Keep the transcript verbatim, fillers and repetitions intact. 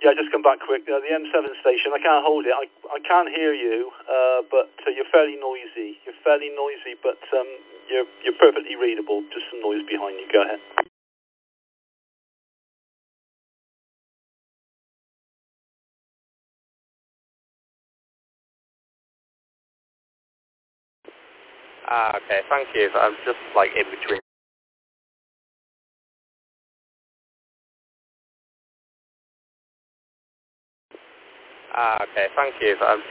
Yeah, just come back quick. Uh, the M seven station, I can't hold it. I, I can't hear you, uh, but uh, you're fairly noisy. You're fairly noisy, but um, you're, you're perfectly readable. Just some noise behind you. Go ahead. Ah, okay, thank you. I'm just like in between. Ah, okay, thank you. I'm